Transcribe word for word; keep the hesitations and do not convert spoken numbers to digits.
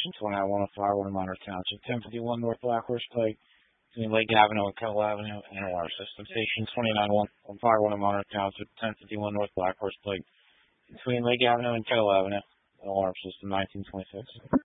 Station twenty-nine one oh five, one Monroe Township, ten fifty-one North Black Horse Pike, between Lake Avenue and Kettle Avenue, and Alarm System. Station twenty-nine one oh five, one Monroe Township, ten fifty-one North Black Horse Pike, between Lake Avenue and Kettle Avenue, and Alarm System nineteen twenty-six.